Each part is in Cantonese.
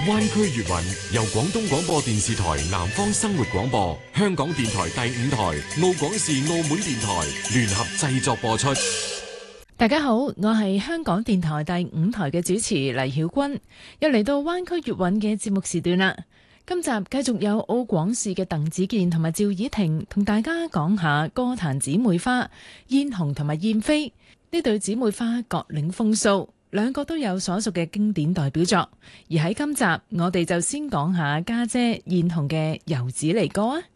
灣區粵韻由廣東廣播電視台南方生活廣播、香港電台第5台、澳廣視澳門電台聯合製作播出。 大家好，我係香港電台第5台嘅主持黎曉君，又嚟到灣區粵韻嘅節目時段啦。今集繼續有澳廣視嘅鄧子健同埋趙以婷同大家講下歌壇姊妹花燕紅同埋燕飛呢對姊妹花各領風騷，兩個都有所屬嘅經典代表作。而喺今集，我哋就先講下家姐燕紅嘅《遊子離歌》啊。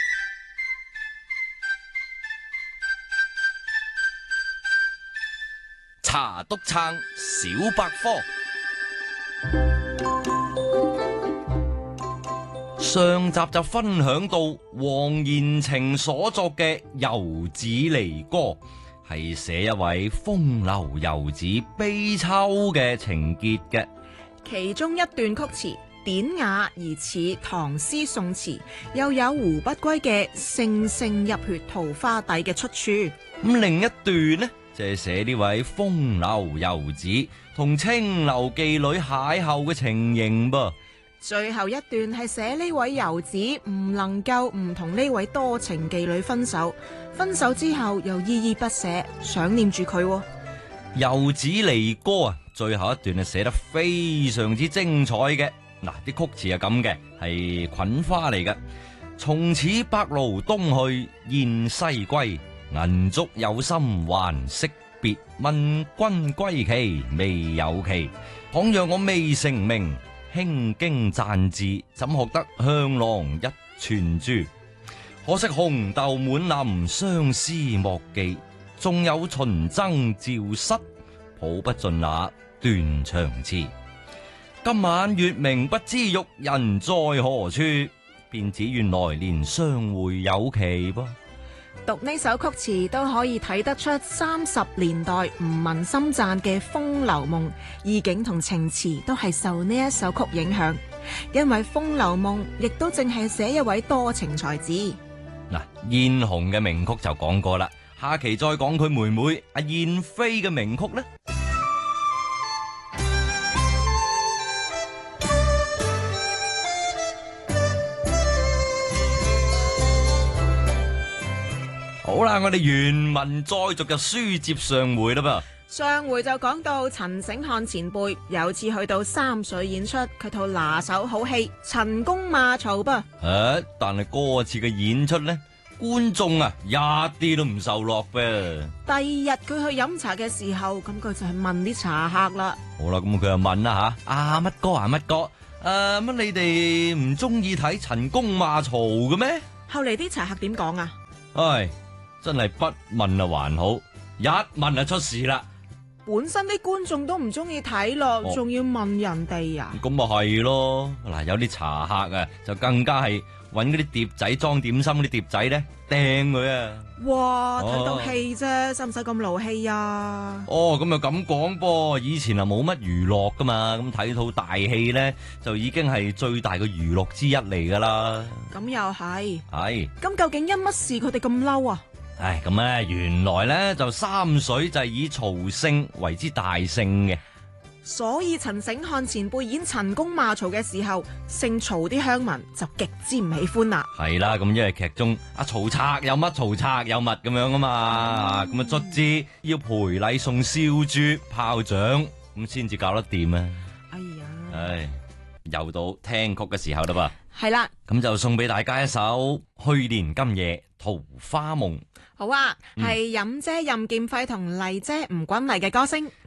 茶督撐小百科。上集就分享到黃妍情所作嘅《遊子離歌》，係寫一位風流遊子悲秋嘅情結嘅。 其中一段曲詞典雅而似唐詩宋詞，又有胡不歸嘅聲聲入血桃花底嘅出處。 咁另一段呢，就係寫呢位風流遊子同青樓妓女邂逅嘅情形噃。 最後一段係寫呢位遊子唔能夠唔同呢位多情妓女分手，分手之後又依依不捨，想念住佢。 遊子離歌啊，最後一段係寫得非常之精彩嘅。嗱，啲曲詞係咁嘅，係菌花嚟嘅。從此白鷺東去雁西歸，銀燭有心還惜別，問君歸期未有期。倘若我未成名，輕經讚字，怎學得香囊一串珠？可惜紅豆滿林，相思莫記。縱有秦僧趙室，譜不盡那斷腸詞。今晚月明不知玉人在何處，便只願來年相會有期噃。 讀呢首曲詞都可以睇得出30年代吳文森撰嘅《風流夢》，意境同情詞都係受呢一首曲影響。因為《風流夢》亦都正係寫一位多情才子。 嗱，燕紅嘅名曲就講過啦，下期再講佢妹妹阿燕飛嘅名曲呢。好啦，我哋原文再續就書接上回啦噃。 上回就講到陳醒漢前輩有次去到三水演出佢套拿手好戲《陳公罵曹》噃。 但係嗰次嘅演出呢，觀眾啊一啲都唔受落噃。 第二日佢去飲茶嘅時候，咁佢就係問啲茶客啦。 好啦，咁佢就問啦吓，乜哥乜哥，乜你哋唔中意睇陳公罵曹嘅咩？ 後嚟啲茶客點講啊？ 唉，真係不問啊還好，一問就出事啦。 本身啲觀眾都唔中意睇咯，仲要問人哋啊？ 咁咪係咯，嗱，有啲茶客啊，就更加係搵嗰啲碟仔裝點心嗰啲碟仔咧掟佢啊！ 哇，睇到戲啫，使唔使咁勞氣啊？ 咁又咁講噃，以前啊冇乜娛樂噶嘛，咁睇套大戲咧就已經係最大嘅娛樂之一嚟噶啦。 咁又係。 係。 咁究竟因乜事佢哋咁嬲啊？ 唉，咁咧原來咧就三水就係以曹姓為之大姓嘅， 所以陳醒漢前輩演陳公罵曹嘅時候，姓曹啲鄉民就極之唔喜歡啦。 係啦，咁因為劇中阿曹賊有乜，曹賊有乜咁樣啊嘛，咁啊卒之要賠禮送燒豬炮仗，咁先至搞得掂啊！ 哎呀， 唉，又到聽曲嘅時候啦噃， 係啦， 咁就送俾大家一首《去年今夜桃花夢》。 好啊，係任姐任劍輝同麗姐吳君麗嘅歌聲。